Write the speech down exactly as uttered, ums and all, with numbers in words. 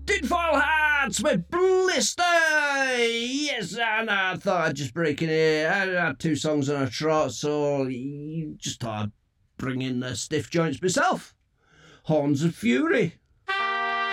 Tinfoil Hats with Blister! Yes, and I thought I'd just break in here. I had two songs on a trot, so just thought I'd bring in the stiff joints myself. Horns of Fury.